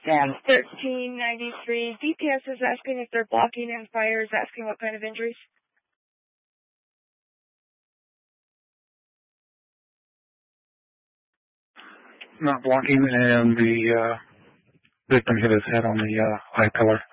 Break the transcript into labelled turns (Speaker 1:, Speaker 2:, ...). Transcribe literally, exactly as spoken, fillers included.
Speaker 1: Sam thirteen ninety-three. D P S is asking if they're blocking and fire is asking what kind of injuries.
Speaker 2: Not blocking, and the uh, victim hit his head on the uh, high pillar.